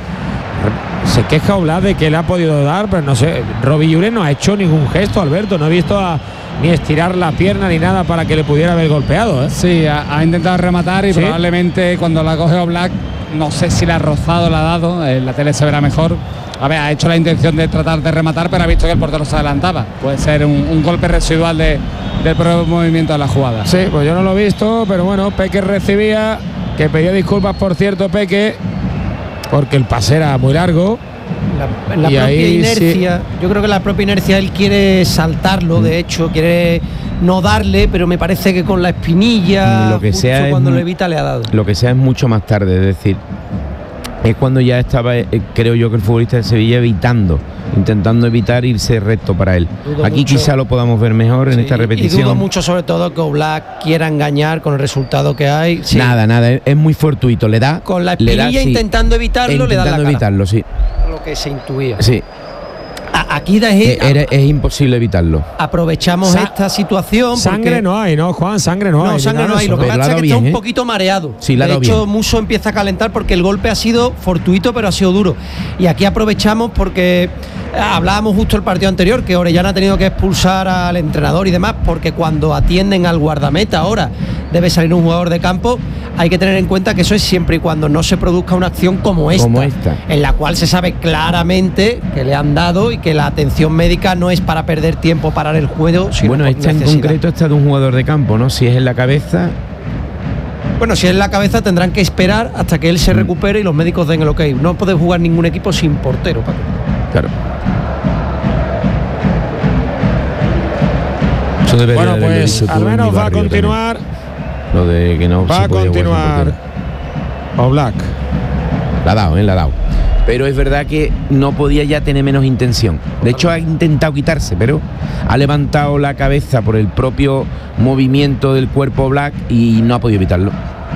Se queja Oblak de que le ha podido dar, pero no sé, Robillure no ha hecho ningún gesto, Alberto, no he visto ni estirar la pierna ni nada para que le pudiera haber golpeado, ¿eh? Sí, ha intentado rematar y probablemente cuando la coge Oblak, no sé si la ha rozado, la ha dado, en la tele se verá mejor. A ver, ha hecho la intención de tratar de rematar, pero ha visto que el portero se adelantaba. Puede ser un golpe residual del propio movimiento de la jugada. Sí, pues yo no lo he visto, pero bueno, Peque recibía, que pedía disculpas, por cierto, Peque, porque el pase era muy largo. La propia inercia, yo creo que la propia inercia él quiere saltarlo, de hecho quiere no darle, pero me parece que con la espinilla, lo que sea cuando lo evita le ha dado. Lo que sea es mucho más tarde, es decir, es cuando ya estaba, creo yo, que el futbolista de Sevilla intentando evitar irse recto para él. Aquí quizá lo podamos ver mejor en esta repetición. Y dudo mucho, sobre todo, que Oblak quiera engañar con el resultado que hay. Sí. Nada, es muy fortuito, le da. Con la espinilla intentando evitarlo, le da la cara. Evitarlo, sí. Lo que se intuía. Sí. Aquí es imposible evitarlo. Aprovechamos esta situación. Sangre no hay, ¿no, Juan? Sangre no hay. No, sangre no hay. Lo que pasa es que está un poquito mareado. Sí, de hecho, Musso empieza a calentar porque el golpe ha sido fortuito, pero ha sido duro. Y aquí aprovechamos porque hablábamos justo el partido anterior, que Orellana ha tenido que expulsar al entrenador y demás, porque cuando atienden al guardameta ahora debe salir un jugador de campo. Hay que tener en cuenta que eso es siempre y cuando no se produzca una acción como esta, en la cual se sabe claramente que le han dado y que la atención médica no es para perder tiempo, parar el juego, sino bueno, esta en concreto está de un jugador de campo, ¿no? Si es en la cabeza. Bueno, si es en la cabeza tendrán que esperar hasta que él se recupere y los médicos den el ok. No puede jugar ningún equipo sin portero, Paco. Claro. Bueno, pues al menos va a continuar. Lo de que no va a continuar Oblak. La ha dado. Pero es verdad que no podía ya tener menos intención. De hecho, ha intentado quitarse, pero ha levantado la cabeza por el propio movimiento del cuerpo Oblak y no ha podido evitarlo.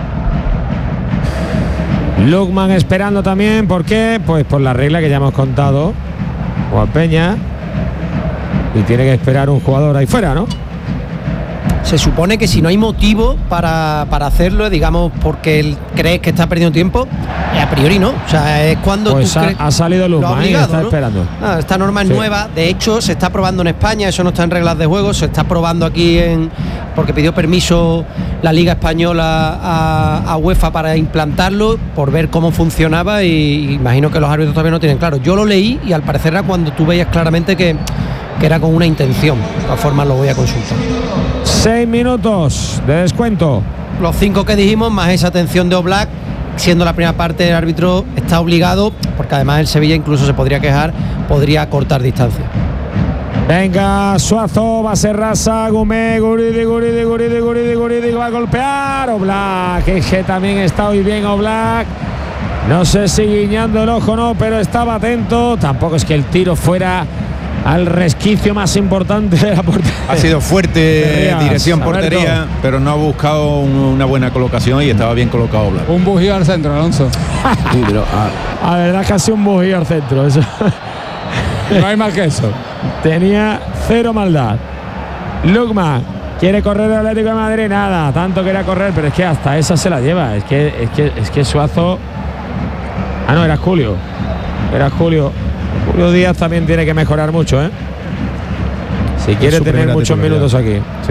Lukman esperando también. ¿Por qué? Pues por la regla que ya hemos contado. Juan Peña. Y tiene que esperar un jugador ahí fuera, ¿no? Se supone que si no hay motivo para hacerlo, digamos, porque él cree que está perdiendo tiempo, a priori no. O sea, es cuando pues tú ha salido Lukman, está esperando. Esta norma es nueva, de hecho se está probando en España, eso no está en reglas de juego, se está probando aquí porque pidió permiso la Liga Española a UEFA para implantarlo, por ver cómo funcionaba, y imagino que los árbitros todavía no tienen claro. Yo lo leí y al parecer era cuando tú veías claramente que era con una intención. De todas formas lo voy a consultar. 6 minutos de descuento. Los 5 que dijimos, más esa atención de Oblak, siendo la primera parte, el árbitro está obligado, porque además el Sevilla incluso se podría quejar, podría cortar distancia. Venga, Suazo, va a ser Rasa, Gumé, Guridi, va a golpear Oblak, que también está hoy bien Oblak. No sé si guiñando el ojo o no, pero estaba atento. Tampoco es que el tiro fuera al resquicio más importante de la portería. Ha sido fuerte, dirección portería, pero no ha buscado una buena colocación y estaba bien colocado Oblak. Un bujío al centro, Alonso. Sí, pero a verdad, casi un bujío al centro. Eso. No hay más que eso. Tenía cero maldad. Lukman quiere correr el Atlético de Madrid, nada, tanto quería correr, pero es que hasta esa se la lleva. Es que Suazo. Ah, no, era Julio. Julio Díaz también tiene que mejorar mucho, ¿eh? Si quiere tener muchos minutos aquí. Sí.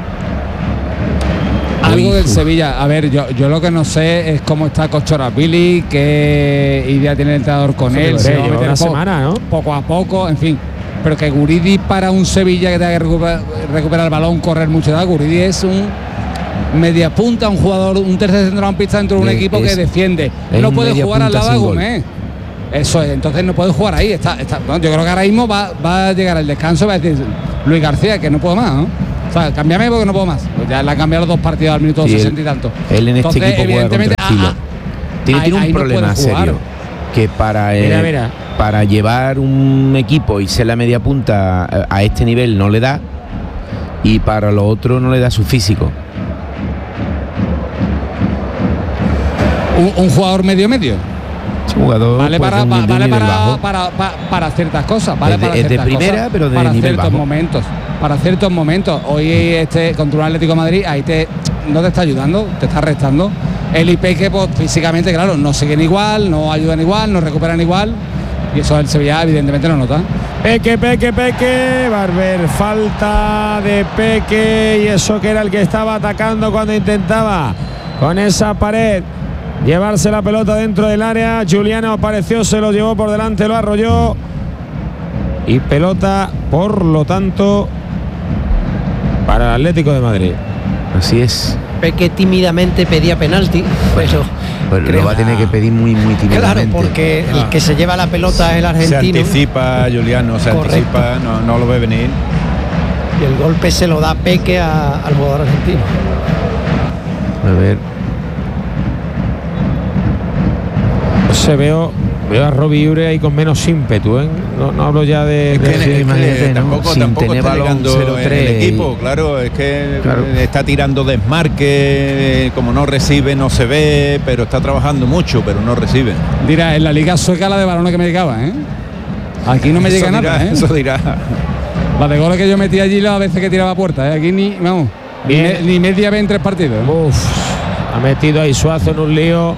Algo del Sevilla. A ver, yo lo que no sé es cómo está Kochorashvili, qué idea tiene el entrenador con él. Se va a meter una semana, ¿no? Poco a poco, en fin. Pero que Guridi, para un Sevilla que tenga que recuperar el balón, correr mucho, Guridi es un media punta, un jugador, un tercer centrocampista dentro de un equipo que defiende. No puede jugar al lado de Gómez. Eso es, entonces no puede jugar ahí. Bueno, yo creo que ahora mismo va a llegar el descanso y va a decir Luis García que no puedo más, ¿no? O sea, cámbiame porque no puedo más. Pues ya le ha cambiado los 2 partidos al minuto 60 y tanto. Él en este equipo juega contra el Chile. Tiene un problema serio. Que para llevar un equipo y ser la media punta a este nivel no le da. Y para lo otro no le da su físico. Un jugador medio. Jugador vale para ciertas cosas, vale para ciertas primera, cosas, pero de para nivel ciertos bajo. Para ciertos momentos. Hoy contra un Atlético de Madrid ahí no te está ayudando, te está restando. El IP que pues, físicamente, claro, no siguen igual, no ayudan igual, no recuperan igual. Y eso el Sevilla evidentemente lo nota. Peque, Barber, falta de Peque, y eso que era el que estaba atacando cuando intentaba con esa pared llevarse la pelota dentro del área. Juliano apareció, se lo llevó por delante, lo arrolló y pelota, por lo tanto, para el Atlético de Madrid. Así es. Peque tímidamente pedía penalti, pero lo va a tener que pedir muy tímidamente. Claro, porque el que se lleva la pelota es el argentino. Se anticipa, Juliano, anticipa, no lo ve venir. Y el golpe se lo da Peque al jugador argentino. A ver. Veo a Robbie Ure ahí con menos ímpetu, ¿eh? No hablo ya de... Tampoco está llegando el equipo, claro, es que está tirando desmarque, como no recibe, no se ve, pero está trabajando mucho, pero no recibe. Dirá, en la liga sueca la de balones que me llegaba, ¿eh? Aquí no me llega nada, ¿eh? Eso dirá. La de goles que yo metí allí las veces que tiraba puerta, ¿eh? Aquí ni media vez en 3 partidos. Ha metido ahí Suazo en un lío.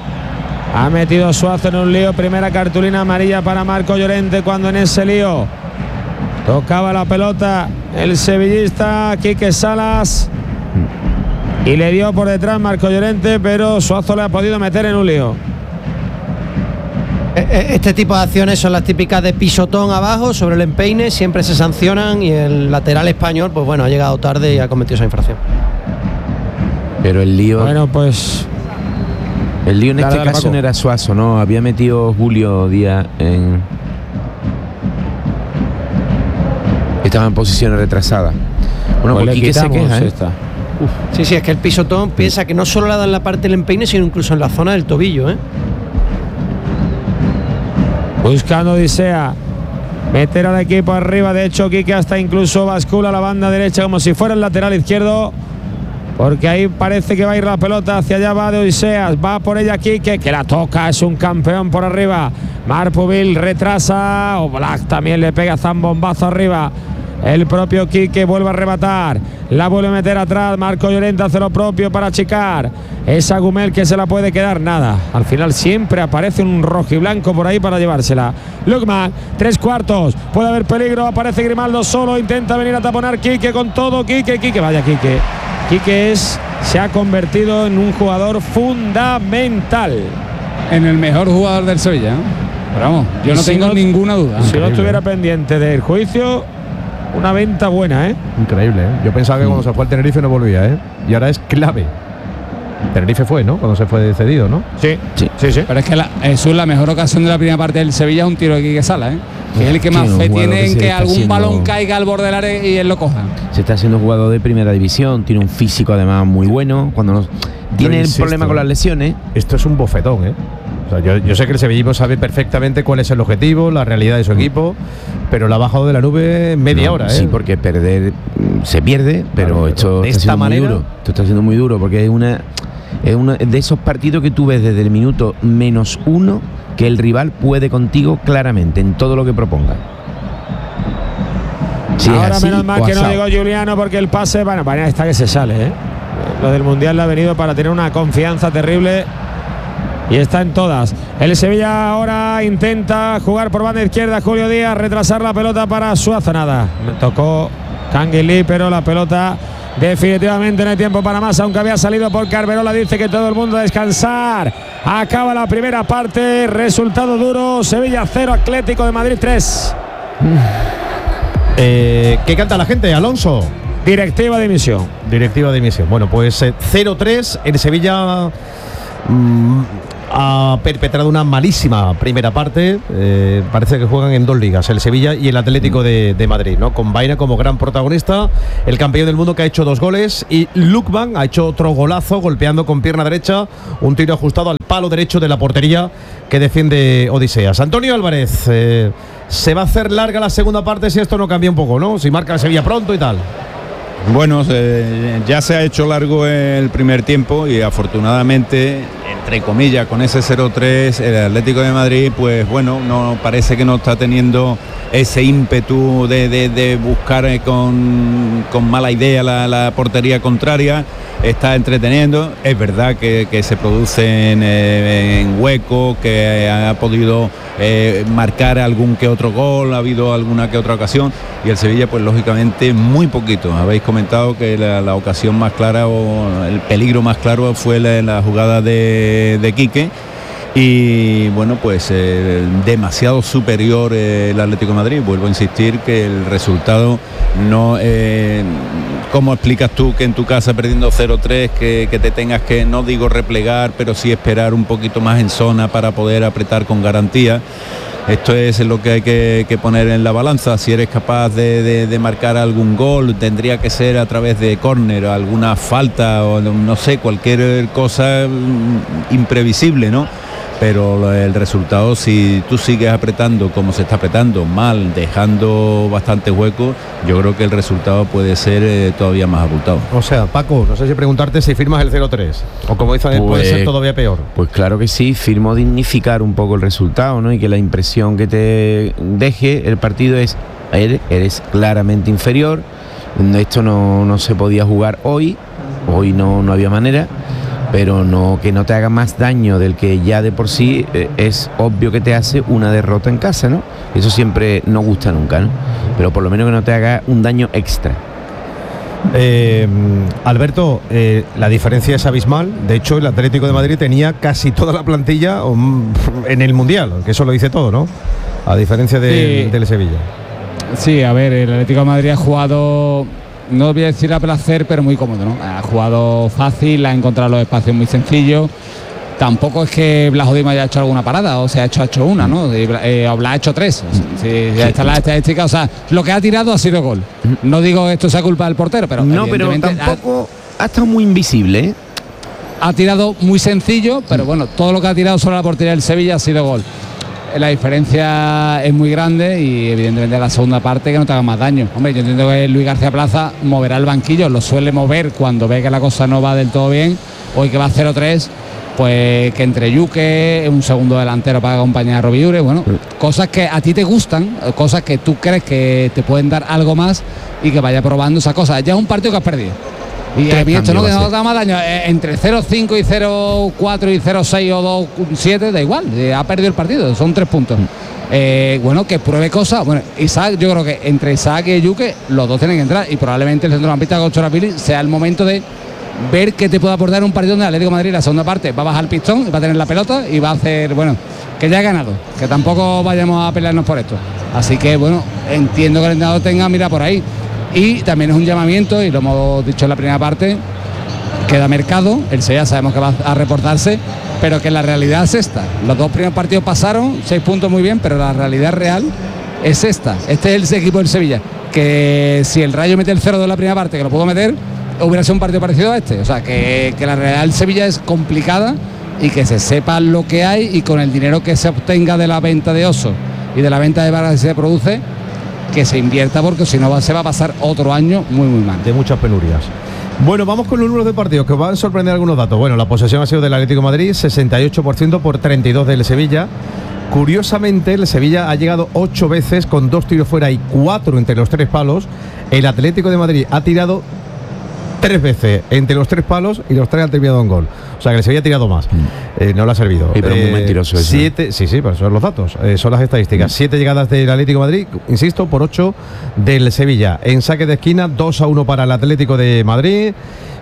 Primera cartulina amarilla para Marco Llorente cuando en ese lío tocaba la pelota el sevillista Quique Salas y le dio por detrás Marco Llorente, pero Suazo le ha podido meter en un lío. Este tipo de acciones son las típicas de pisotón abajo sobre el empeine, siempre se sancionan, y el lateral español pues bueno, ha llegado tarde y ha cometido esa infracción. Pero el lío... Bueno, pues... El lío en este caso no era Suazo, ¿no? Había metido Julio Díaz en... Estaba en posiciones retrasadas. Bueno, pues Quique se queja, ¿eh? Sí, es que el pisotón piensa que no solo le da en la parte del empeine, sino incluso en la zona del tobillo, ¿eh? Buscando Odisea meter al equipo arriba. De hecho, Quique hasta incluso bascula la banda derecha como si fuera el lateral izquierdo, porque ahí parece que va a ir la pelota hacia allá. Va de Odiseas, va por ella Quique, que la toca, es un campeón por arriba. Marpubil retrasa, Oblak también le pega zambombazo arriba. El propio Quique vuelve a arrebatar, la vuelve a meter atrás. Marco Llorente hace lo propio para achicar. Es Agumel que se la puede quedar, nada. Al final siempre aparece un rojiblanco por ahí para llevársela. Lukman, 3/4, puede haber peligro, aparece Grimaldo solo, intenta venir a taponar Quique con todo. Quique, vaya Quique. Quique se ha convertido en un jugador fundamental. En el mejor jugador del Sevilla, ¿eh? Pero vamos, yo no tengo ninguna duda. Si no estuviera pendiente del juicio, una venta buena, ¿eh? Increíble, ¿eh? Yo pensaba que cuando se fue al Tenerife no volvía, ¿eh? Y ahora es clave. Tenerife fue, ¿no? Cuando se fue cedido, ¿no? Sí. Pero es que eso es la mejor ocasión de la primera parte del Sevilla, es un tiro de Quique Sala, ¿eh? Que es el que más fe tiene en que algún balón caiga al borde del área y él lo coja. Se está haciendo jugador de primera división, tiene un físico además muy bueno. Cuando tiene el problema con las lesiones. Esto es un bofetón, ¿eh? O sea, yo sé que el sevillismo sabe perfectamente cuál es el objetivo, la realidad de su equipo, pero la ha bajado de la nube media hora, ¿eh? Sí, porque perder se pierde, pero esto está siendo muy duro. Esto está siendo muy duro porque es una de esos partidos que tú ves desde el minuto -1 que el rival puede contigo claramente en todo lo que proponga. Si ahora así, menos mal que no llegó Juliano, porque el pase, bueno, está que se sale, ¿eh? Lo del Mundial le ha venido para tener una confianza terrible y está en todas. El Sevilla ahora intenta jugar por banda izquierda, Julio Díaz, retrasar la pelota para Suazo, nada. Tocó Canguilí, pero la pelota definitivamente no hay tiempo para más, aunque había salido por Carverola. Dice que todo el mundo a descansar. Acaba la primera parte, resultado duro, Sevilla 0, Atlético de Madrid 3. ¿Qué canta la gente, Alonso? Directiva de emisión. Bueno, pues 0-3, el Sevilla ha perpetrado una malísima primera parte. Parece que juegan en 2 ligas, el Sevilla y el Atlético de Madrid, ¿no? Con Baena como gran protagonista, el campeón del mundo que ha hecho 2 goles, y Lukman ha hecho otro golazo golpeando con pierna derecha un tiro ajustado al palo derecho de la portería que defiende Odiseas. Antonio Álvarez, se va a hacer larga la segunda parte si esto no cambia un poco, ¿no? Si marca el Sevilla pronto y tal. Bueno, ya se ha hecho largo el primer tiempo y afortunadamente, entre comillas, con ese 0-3 el Atlético de Madrid, pues bueno, no parece que no está teniendo ese ímpetu de buscar con mala idea la portería contraria. Está entreteniendo, es verdad que se producen en hueco, que ha podido marcar algún que otro gol, ha habido alguna que otra ocasión, y el Sevilla pues lógicamente muy poquito. Habéis comentado que la ocasión más clara o el peligro más claro fue la jugada de Quique. Y bueno, pues demasiado superior el Atlético de Madrid. Vuelvo a insistir que el resultado no... ¿Cómo explicas tú que en tu casa perdiendo 0-3 que te tengas que, no digo replegar, pero sí esperar un poquito más en zona para poder apretar con garantía? Esto es lo que hay que poner en la balanza. Si eres capaz de marcar algún gol, tendría que ser a través de córner, alguna falta o no sé, cualquier cosa imprevisible, ¿no? Pero el resultado, si tú sigues apretando como se está apretando, mal, dejando bastante hueco, yo creo que el resultado puede ser todavía más abultado. O sea, Paco, no sé si preguntarte si firmas el 0-3 o como dicen, puede ser todavía peor. Pues claro que sí, firmo dignificar un poco el resultado, ¿no? Y que la impresión que te deje el partido es eres claramente inferior. Esto no se podía jugar hoy no había manera. Pero no, que no te haga más daño del que ya de por sí es obvio que te hace una derrota en casa, ¿no? Eso siempre no gusta nunca, ¿no? Pero por lo menos que no te haga un daño extra. Alberto, la diferencia es abismal. De hecho, el Atlético de Madrid tenía casi toda la plantilla en el Mundial, que eso lo dice todo, ¿no? A diferencia del Sevilla. Sí, a ver, el Atlético de Madrid ha jugado... No voy a decir a placer, pero muy cómodo, ¿no? Ha jugado fácil, ha encontrado los espacios muy sencillos. Tampoco es que Blas Odimes haya hecho alguna parada, o sea, ha hecho una, ¿no? Blas ha hecho 3. Sí, ya está la estadística, o sea, lo que ha tirado ha sido gol. No digo esto sea culpa del portero, pero no, pero tampoco ha estado muy invisible, ¿eh? Ha tirado muy sencillo, pero bueno, todo lo que ha tirado sobre la portería del Sevilla ha sido gol. La diferencia es muy grande y evidentemente la segunda parte que no te haga más daño. Hombre, yo entiendo que Luis García Plaza moverá el banquillo, lo suele mover cuando ve que la cosa no va del todo bien. Hoy que va 0-3, pues que entre Yuque, un segundo delantero para acompañar a Robiure, bueno, cosas que a ti te gustan, cosas que tú crees que te pueden dar algo más y que vaya probando esas cosas. Ya es un partido que has perdido. Y a mí esto no, que no da más daño, entre 0-5 y 0-4 y 0-6 o 2-7, da igual, ha perdido el partido, son 3 puntos. Bueno, que pruebe cosas. Bueno, Isaac, yo creo que entre Isaac y Yuque, los dos tienen que entrar y probablemente el centrocampista Gochorapili sea el momento de ver qué te puede aportar un partido donde el Atlético de Madrid la segunda parte va a bajar el pistón, va a tener la pelota y va a hacer, bueno, que ya ha ganado, que tampoco vayamos a pelearnos por esto. Así que, bueno, entiendo que el entrenador tenga mira por ahí. Y también es un llamamiento, y lo hemos dicho en la primera parte, queda mercado, el Sevilla sabemos que va a reportarse, pero que la realidad es esta. Los 2 primeros partidos pasaron, 6 puntos muy bien, pero la realidad real es esta. Este es el equipo del Sevilla, que si el Rayo mete el 0 de la primera parte, que lo pudo meter, hubiera sido un partido parecido a este. O sea, que la realidad del Sevilla es complicada y que se sepa lo que hay, y con el dinero que se obtenga de la venta de Oso y de la venta de Vargas que se produce, que se invierta, porque si no se va a pasar otro año muy mal. De muchas penurias. Bueno, vamos con los números de partidos que os van a sorprender algunos datos. Bueno, la posesión ha sido del Atlético de Madrid, 68% por 32 del Sevilla. Curiosamente, el Sevilla ha llegado 8 veces con 2 tiros fuera y 4 entre los 3 palos. El Atlético de Madrid ha tirado 3 veces entre los 3 palos y los 3 han terminado en gol. O sea que el Sevilla ha tirado más. No le ha servido. Sí, pero muy mentiroso eso. 7, sí, pero son los datos, son las estadísticas. 7 llegadas del Atlético de Madrid, insisto, por 8 del Sevilla. En saque de esquina, 2-1 para el Atlético de Madrid.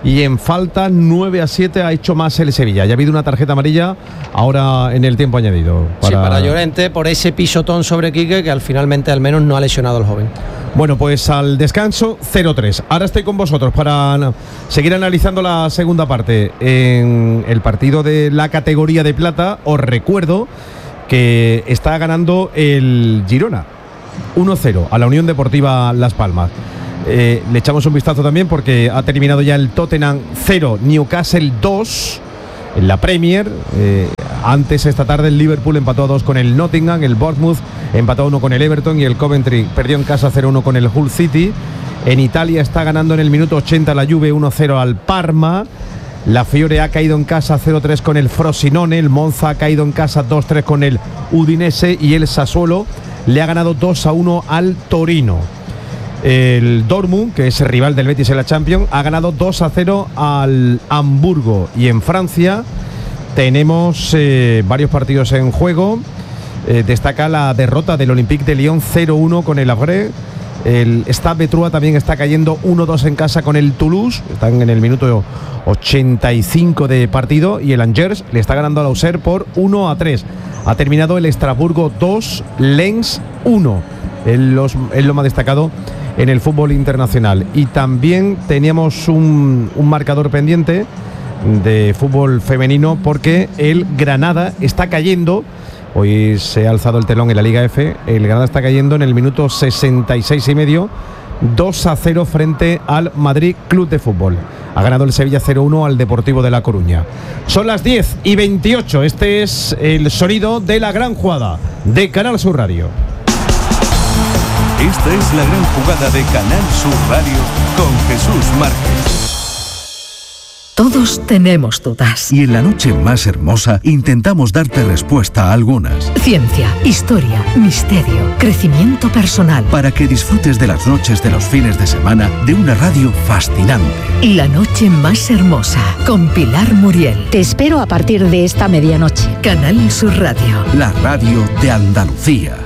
y en falta 9-7 ha hecho más el Sevilla. Ya ha habido una tarjeta amarilla ahora en el tiempo añadido. Para Llorente, por ese pisotón sobre Quique, que al finalmente al menos no ha lesionado al joven. Bueno, pues al descanso 0-3. Ahora estoy con vosotros para seguir analizando la segunda parte. En el partido de la categoría de plata, os recuerdo que está ganando el Girona 1-0 a la Unión Deportiva Las Palmas. Le echamos un vistazo también porque ha terminado ya el Tottenham 0, Newcastle 2 en la Premier. Antes esta tarde el Liverpool empató a 2 con el Nottingham, el Bournemouth empató a 1 con el Everton y el Coventry perdió en casa 0-1 con el Hull City. En Italia está ganando en el minuto 80 la Juve 1-0 al Parma. La Fiore ha caído en casa 0-3 con el Frosinone. El Monza ha caído en casa 2-3 con el Udinese y el Sassuolo le ha ganado 2-1 al Torino. El Dortmund, que es el rival del Betis en la Champions, ha ganado 2-0 al Hamburgo. Y en Francia tenemos varios partidos en juego. Destaca la derrota del Olympique de Lyon 0-1 con el Havre. El Stade Brestois también está cayendo 1-2 en casa con el Toulouse. Están en el minuto 85 de partido. Y el Angers le está ganando al Auxerre por 1-3. Ha terminado el Estrasburgo 2, Lens 1. Es lo más destacado en el fútbol internacional. Y también teníamos un marcador pendiente de fútbol femenino porque el Granada está cayendo. Hoy se ha alzado el telón en la Liga F. El Granada está cayendo en el minuto 66 y medio, 2-0 frente al Madrid Club de Fútbol. Ha ganado el Sevilla 0-1 al Deportivo de La Coruña. Son las 10:28. Este es el sonido de la gran jugada de Canal Sur Radio. Esta es la gran jugada de Canal Sur Radio con Jesús Márquez. Todos tenemos dudas. Y en la noche más hermosa intentamos darte respuesta a algunas. Ciencia, historia, misterio, crecimiento personal. Para que disfrutes de las noches de los fines de semana de una radio fascinante. La noche más hermosa con Pilar Muriel. Te espero a partir de esta medianoche. Canal Sur Radio. La radio de Andalucía.